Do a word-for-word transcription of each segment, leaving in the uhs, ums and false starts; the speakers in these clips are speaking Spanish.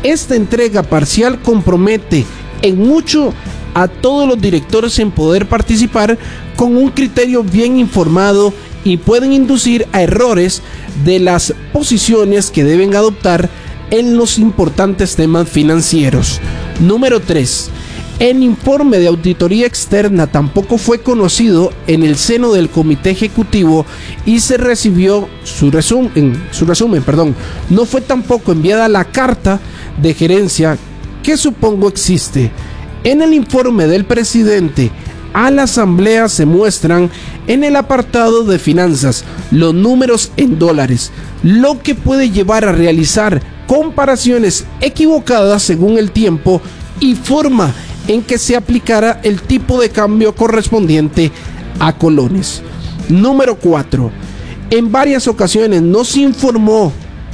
Esta entrega parcial compromete en mucho a todos los directores en poder participar con un criterio bien informado y pueden inducir a errores de las posiciones que deben adoptar en los importantes temas financieros. Número tres. El informe de auditoría externa tampoco fue conocido en el seno del comité ejecutivo y se recibió su resumen, su resumen, perdón. No fue tampoco enviada la carta de gerencia que supongo existe. En el informe del presidente a la asamblea se muestran en el apartado de finanzas los números en dólares, lo que puede llevar a realizar comparaciones equivocadas según el tiempo y forma en que se aplicara el tipo de cambio correspondiente a colones. Número cuatro. En varias ocasiones no se informó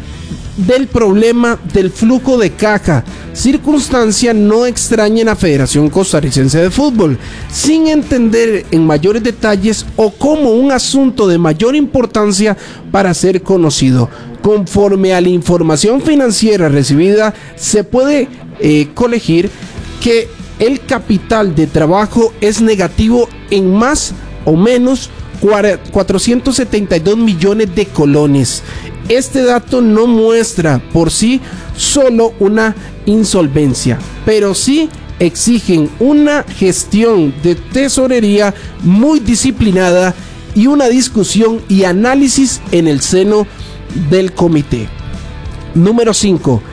del problema del flujo de caja, circunstancia no extraña en la Federación Costarricense de Fútbol, sin entender en mayores detalles o como un asunto de mayor importancia para ser conocido. Conforme a la información financiera recibida, se puede eh, colegir que el capital de trabajo es negativo en más o menos cuatrocientos setenta y dos millones de colones. Este dato no muestra por sí solo una insolvencia, pero sí exigen una gestión de tesorería muy disciplinada y una discusión y análisis en el seno del comité. Número cinco.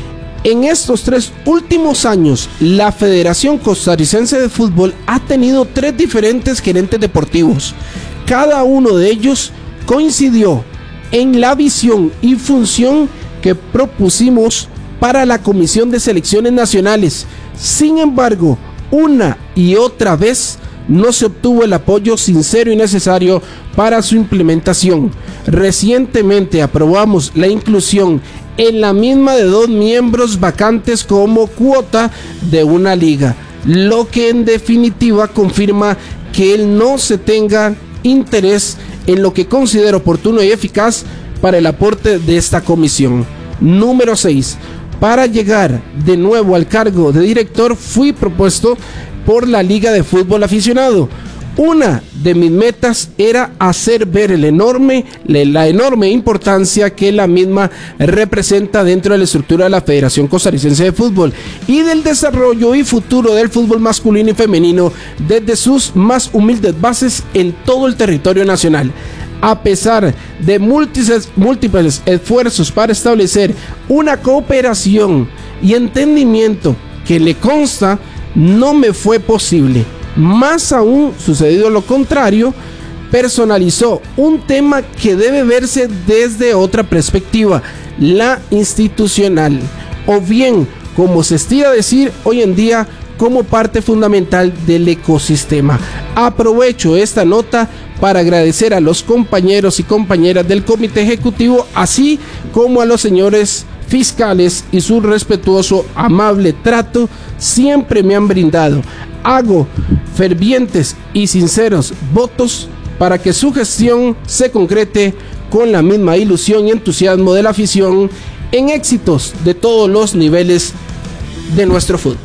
En estos tres últimos años, la Federación Costarricense de Fútbol ha tenido tres diferentes gerentes deportivos. Cada uno de ellos coincidió en la visión y función que propusimos para la Comisión de Selecciones Nacionales. Sin embargo, una y otra vez no se obtuvo el apoyo sincero y necesario para su implementación. Recientemente aprobamos la inclusión en la misma de dos miembros vacantes como cuota de una liga, lo que en definitiva confirma que él no se tenga interés en lo que considero oportuno y eficaz para el aporte de esta comisión. Número seis. Para llegar de nuevo al cargo de director fui propuesto por la Liga de Fútbol Aficionado. Una de mis metas era hacer ver el enorme, la enorme importancia que la misma representa dentro de la estructura de la Federación Costarricense de Fútbol y del desarrollo y futuro del fútbol masculino y femenino desde sus más humildes bases en todo el territorio nacional. A pesar de múltiples, múltiples esfuerzos para establecer una cooperación y entendimiento que le consta, no me fue posible. Más aún, sucedido lo contrario, personalizó un tema que debe verse desde otra perspectiva, la institucional, o bien, como se estira decir hoy en día, como parte fundamental del ecosistema. Aprovecho esta nota para agradecer a los compañeros y compañeras del comité ejecutivo, así como a los señores fiscales y su respetuoso, amable trato siempre me han brindado. Hago fervientes y sinceros votos para que su gestión se concrete con la misma ilusión y entusiasmo de la afición en éxitos de todos los niveles de nuestro fútbol.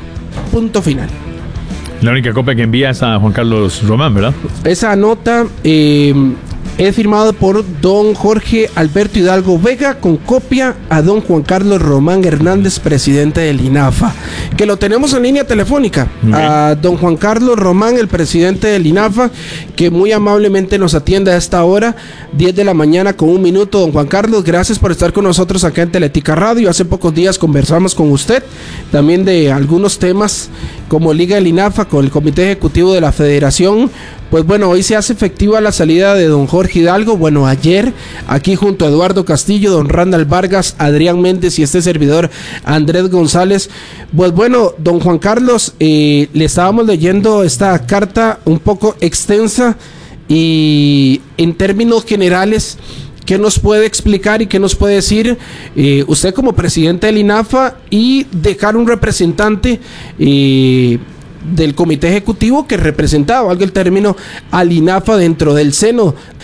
Punto final. La única copia que envía es a Juan Carlos Román, ¿verdad? Esa nota eh, es firmada por don Jorge Alberto Hidalgo Vega con copia a don Juan Carlos Román Hernández, presidente del INAFA, que lo tenemos en línea telefónica. Okay. A don Juan Carlos Román, el presidente del INAFA, que muy amablemente nos atiende a esta hora, diez de la mañana con un minuto. Don Juan Carlos, gracias por estar con nosotros acá en Teletica Radio. Hace pocos días conversamos con usted también de algunos temas como Liga del INAFA con el Comité Ejecutivo de la Federación. Pues bueno, hoy se hace efectiva la salida de don Jorge Hidalgo. Bueno, ayer aquí junto a Eduardo Castillo, don Randall Vargas, Adrián Méndez y este servidor Andrés González. Pues bueno, don Juan Carlos, eh, le estábamos leyendo esta carta un poco extensa y en términos generales, ¿qué nos puede explicar y qué nos puede decir eh, usted como presidente del INAFA y dejar un representante eh, del comité ejecutivo que representaba, valga el término, al INAFA dentro del seno